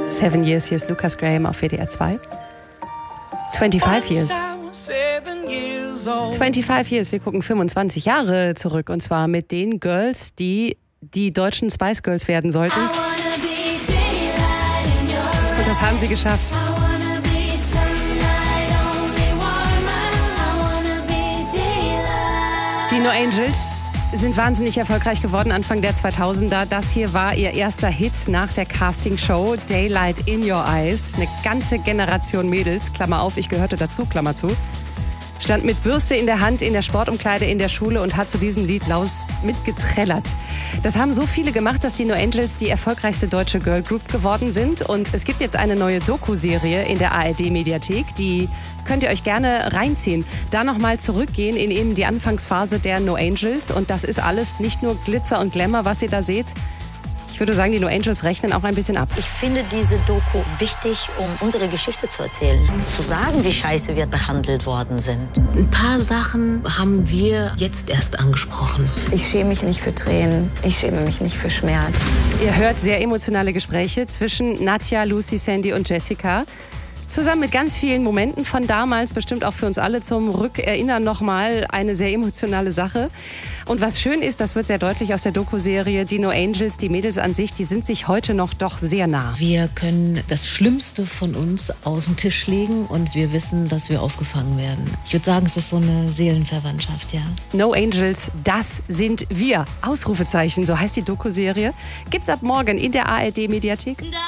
7 Years, hier ist Lucas Graham auf WDR 2. 25 Years. 25 Years, wir gucken 25 Jahre zurück. Und zwar mit den Girls, die die deutschen Spice Girls werden sollten. Und das haben sie geschafft. Die No Angels sind wahnsinnig erfolgreich geworden Anfang der 2000er. Das hier war ihr erster Hit nach der Castingshow Daylight in Your Eyes. Eine ganze Generation Mädels, Klammer auf, ich gehörte dazu, Klammer zu, stand mit Bürste in der Hand in der Sportumkleide in der Schule und hat zu diesem Lied laut mitgetrellert. Das haben so viele gemacht, dass die No Angels die erfolgreichste deutsche Girlgroup geworden sind. Und es gibt jetzt eine neue Doku-Serie in der ARD-Mediathek. Die könnt ihr euch gerne reinziehen. Da nochmal zurückgehen in eben die Anfangsphase der No Angels. Und das ist alles nicht nur Glitzer und Glamour, was ihr da seht. Ich würde sagen, die No Angels rechnen auch ein bisschen ab. Ich finde diese Doku wichtig, um unsere Geschichte zu erzählen. Zu sagen, wie scheiße wir behandelt worden sind. Ein paar Sachen haben wir jetzt erst angesprochen. Ich schäme mich nicht für Tränen. Ich schäme mich nicht für Schmerz. Ihr hört sehr emotionale Gespräche zwischen Nadja, Lucy, Sandy und Jessica. Zusammen mit ganz vielen Momenten von damals, bestimmt auch für uns alle zum Rückerinnern nochmal eine sehr emotionale Sache. Und was schön ist, das wird sehr deutlich aus der Doku-Serie, die No Angels, die Mädels an sich, die sind sich heute noch doch sehr nah. Wir können das Schlimmste von uns auf den Tisch legen und wir wissen, dass wir aufgefangen werden. Ich würde sagen, es ist so eine Seelenverwandtschaft, ja. No Angels, das sind wir. Ausrufezeichen, so heißt die Doku-Serie. Gibt's ab morgen in der ARD-Mediathek.